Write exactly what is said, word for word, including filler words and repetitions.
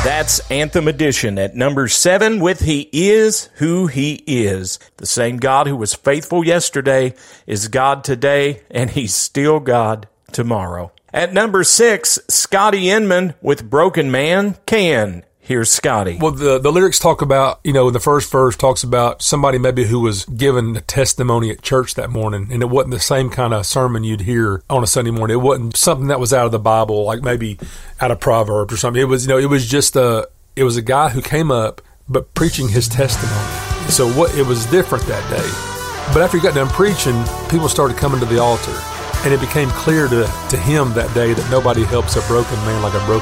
That's Anthem Edition at number seven with He Is Who He Is. The same God who was faithful yesterday is God today, and He's still God tomorrow. At number six, Scotty Inman with Broken Man Can. Here's Scotty. Well, the, the lyrics talk about, you know, the first verse talks about somebody maybe who was given a testimony at church that morning, and it wasn't the same kind of sermon you'd hear on a Sunday morning. It wasn't something that was out of the Bible, like maybe out of Proverbs or something. It was, you know, it was just a, it was a guy who came up, but preaching his testimony. So what, it was different that day. But after he got done preaching, people started coming to the altar. And it became clear to, to him that day that nobody helps a broken man like a broken